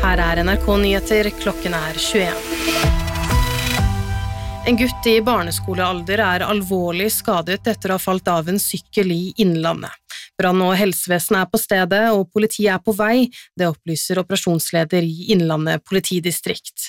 Her NRK Nyheter, klokken 21. En gutt i barneskolealder alvorlig skadet etter å ha falt av en sykkel i Innlandet. Brann- og helsevesen på stedet, og politiet på vei, det opplyser operasjonsleder i Innlandet politidistrikt.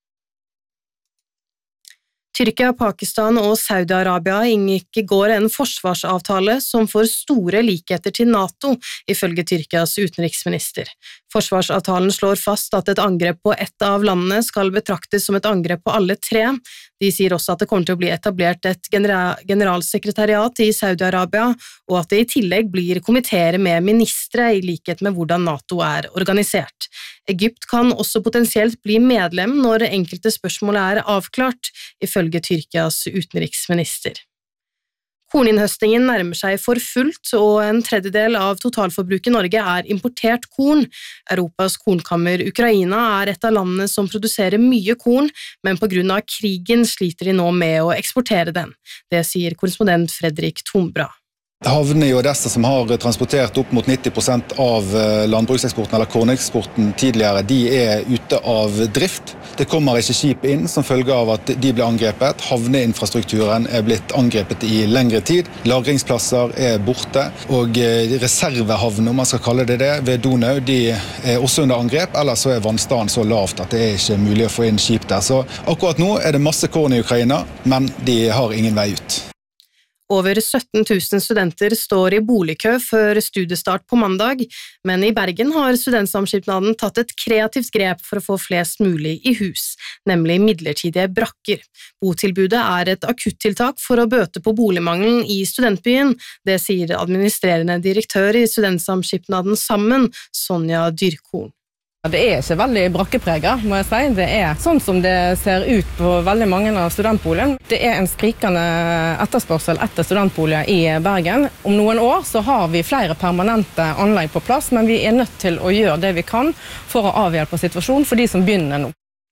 Tyrkia, Pakistan og Saudi-Arabia inngikk i går en forsvarsavtale som får store likheter til NATO, ifølge Tyrkias utenriksminister. Forsvarsavtalen slår fast at et angrep på ett av landene skal betraktes som et angrep på alle tre. De sier også at det kommer til å bli etablert et generalsekretariat i Saudi-Arabia, og at det i tillegg blir komiteer med ministre i likhet med hvordan NATO organisert. Egypt kan også potensielt bli medlem når enkelte spørsmål avklart, ifølge Tyrkias utenriksminister. Korninnhøstingen nærmer seg for fullt, og en tredjedel av totalforbruket i Norge importert korn. Europas kornkammer Ukraina et av landene som produserer mye korn, men på grunn av krigen sliter de nå med å eksportere den. Det sier korrespondent Fredrik Tombra. Havne i Odessa, som har transportert opp mot 90% av landbrukseksporten eller korneksporten tidligere, de ute av drift. Det kommer ikke skip inn som følge av at de ble angrepet. Havneinfrastrukturen blitt angrepet i lengre tid. Lagringsplasser borte, og reservehavn, om man skal kalle det, ved Donau, de også under angrep, eller så vannstanden så lavt at det ikke mulig å få inn skip der. Så akkurat nå det masse korn i Ukraina, men de har ingen vei ut. Over 17 000 studenter står i boligkø før studiestart på mandag, men i Bergen har studentsamskipnaden tatt et kreativt grep for å få flest mulig i hus, nemlig midlertidige brakker. Botilbudet et akuttiltak for å bøte på boligmangelen i studentbyen, det sier administrerende direktør i studentsamskipnaden Sammen, Sonja Dyrkorn. Det ikke veldig brakkepreget, må jeg si. Det sånn som det ser ut på veldig mange av studentboligene. Det en skrikende etterspørsel etter studentboliger i Bergen. Om noen år så har vi flere permanente anlegg på plass, men vi nødt til å gjøre det vi kan for å avhjelpe situasjonen for de som begynner nå.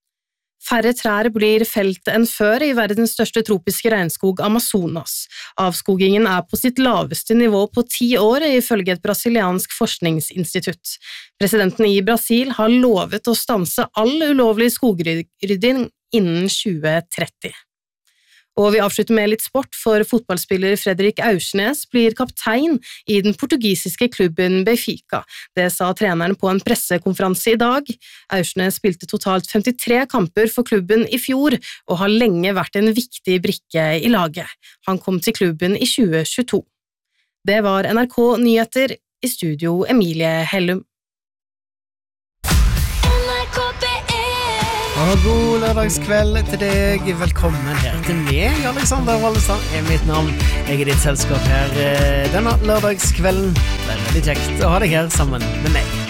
Færre trær blir felt enn før i verdens største tropiske regnskog Amazonas. Avskogingen på sitt laveste nivå på 10 år, ifølge et brasiliansk forskningsinstitutt. Presidenten i Brasil har lovet å stanse all ulovlig skogrydding innen 2030. Og vi avslutter med litt sport, for fotballspiller Fredrik Aursnes blir kaptein i den portugisiske klubben Benfica. Det sa treneren på en pressekonferanse i dag. Aursnes spilte totalt 53 kamper for klubben i fjor, og har lenge vært en viktig brikke i laget. Han kom til klubben i 2022. Det var NRK Nyheter, i studio Emilie Hellum. Og god lørdagskveld til deg. Velkommen her til meg, Alexander Wallestad mitt navn. Jeg ditt selskap her denne lørdagskvelden. Det veldig kjekt å ha deg her sammen med meg.